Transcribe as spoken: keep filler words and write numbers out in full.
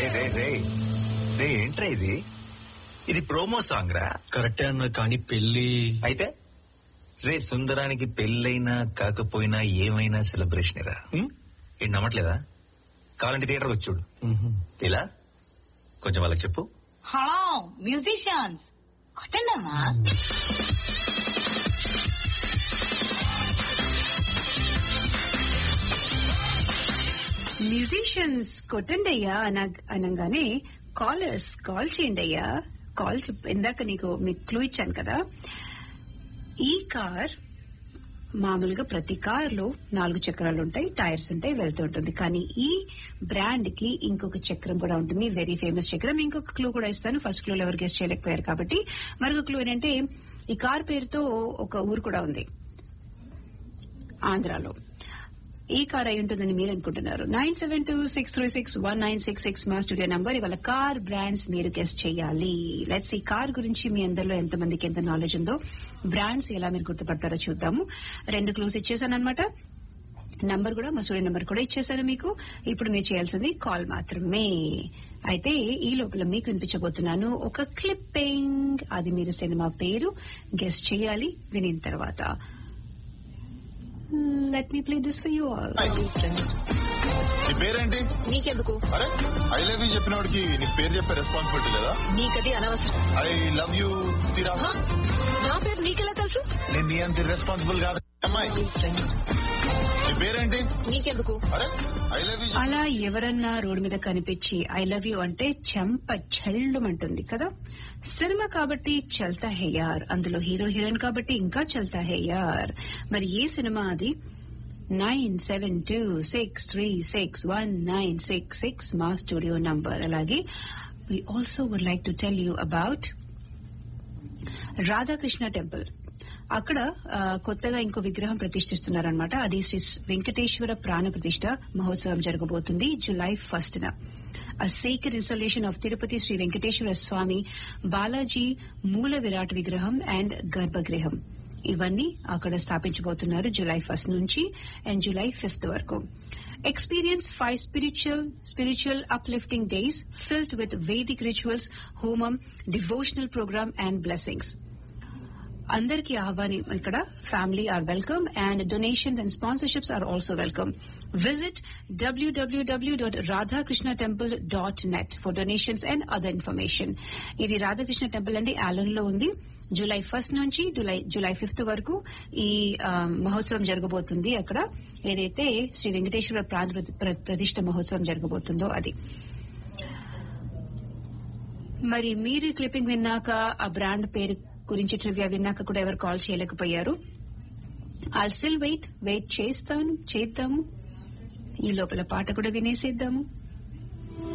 రే రే రే ఏంట్రా ఇది? ఇది ప్రోమో సాంగ్ రా. కరెక్టే అన్న, కానీ పెళ్లి అయితే రే సుందరానికి పెళ్ళైనా కాకపోయినా ఏమైనా సెలబ్రేషన్ రా. ఏంటి నమ్మట్లేదా? కావాలంటే థియేటర్కి వచ్చి చూడు. ఇలా కొంచెం వాళ్ళకి చెప్పు. Hello musicians కొట్టండమ్మా. మ్యూజిషియన్స్ కొట్టండి అయ్యా అనగానే కాలర్స్ కాల్ చేయండి అయ్యా. కాల్ ఇందాక నీకు మీకు క్లూ ఇచ్చాను కదా. ఈ కార్ మామూలుగా ప్రతి కార్ లో నాలుగు చక్రాలు ఉంటాయి, టైర్స్ ఉంటాయి, వెళ్తూ ఉంటుంది. కానీ ఈ బ్రాండ్ కి ఇంకొక చక్రం కూడా ఉంటుంది, వెరీ ఫేమస్ చక్రం. ఇంకొక క్లూ కూడా ఇస్తాను, ఫస్ట్ క్లూలో ఎవరు గెస్ట్ చేయలేకపోయారు కాబట్టి. మరొక క్లూ ఏంటంటే ఈ కార్ పేరుతో ఒక ఊరు కూడా ఉంది ఆంధ్రాలో. ఈ కార్ అయి ఉంటుందని మీరు అనుకుంటున్నారు. Nine seven two six three six one nine six six మా స్టూడియో నంబర్. ఇవాళ కార్ బ్రాండ్స్ మీరు గెస్ట్ చేయాలి. లెట్స్ ఈ కార్ గురించి మీ అందరిలో ఎంతమందికి ఎంత నాలెడ్జ్ ఉందో, బ్రాండ్స్ ఎలా మీరు గుర్తుపడతారో చూద్దాము. రెండు క్లూస్ ఇచ్చేసాను అనమాట. నంబర్ కూడా, మా స్టూడియో నంబర్ కూడా ఇచ్చేసాను మీకు. ఇప్పుడు మీరు చేయాల్సింది కాల్ మాత్రమే. అయితే ఈ లోపల మీకు వినిపించబోతున్నాను ఒక క్లిప్పింగ్. అది మీరు సినిమా పేరు గెస్ట్ చేయాలి వినిన తర్వాత. Let me play this for you all. నీ పేరేంటి? నీకెందుకు? అరే ఐ లవ్ యూ చెప్పిన వాడికి నీ పేరు చెప్పే రెస్పాన్సిబిలిటీ లేదా? నీకది అనవసరం. ఐ లవ్ యూ తీరా. నా పేరు నీకెలా తెలుసు? నేను నీ అంత రెస్పాన్సిబుల్ కాదు అమ్మాయి. నీ పేరేంటి? నీకెందుకు? అరే ఐ లవ్ యూ. అలా ఎవరన్నా రోడ్డు మీద కనిపించి ఐ లవ్ యూ అంటే చెంప చెల్లుమంటుంది కదా. సినిమా కాబట్టి చల్తా హే యార్, అందులో హీరో హీరోయిన్ కాబట్టి ఇంకా చల్తా హే యార్. మరి ఏ సినిమా అది? Nine seven two six three six one nine six six మా స్టూడియో నంబర్. అలాగే we also would like to tell you about Radhakrishna temple. అక్కడ కొత్తగా ఇంకో విగ్రహం ప్రతిష్ఠిస్తున్నారనమాట. అది శ్రీ వెంకటేశ్వర ప్రాణ ప్రతిష్ఠ మహోత్సవం జరగబోతుంది జులై ఫస్ట్ న. A sacred installation of Tirupati Sri Venkateshwara Swami Balaji మూల విరాట్ విగ్రహం అండ్ గర్భగృహం ఇవన్నీ అక్కడ స్థాపించబోతున్నారు జులై ఫస్ట్ నుంచి అండ్ జులై ఫిఫ్త్ వరకు. Experience five spiritual, spiritual uplifting days filled with Vedic rituals, homam, devotional program and blessings. అందరికీ ఆహ్వానం. ఇక్కడ family or welcome and donations and sponsorships are also welcome. Visit WWW dot Radhakrishna temple dot net for donations and other information. ఇది Radhakrishna temple అండి, Alan లో ఉంది. July first నుంచి July July fifth వరకు ఈ మహోత్సవం జరగబోతుంది. అక్కడ ఏదైతే శ్రీ వెంకటేశ్వర ప్రాణ ప్రతిష్ఠ మహోత్సవం జరగబోతుందో అది. మరి మీరు క్లిప్పింగ్ విన్నాక ఆ బ్రాండ్ పేరు గురించి ట్రివియా విన్నాక కూడా ఎవరు కాల్ చేయలేకపోయారు. ఐల్ స్టిల్ వెయిట్ వెయిట్ చేస్తాను చేద్దాము. ఈ లోపల పాట కూడా వినేసేద్దాము.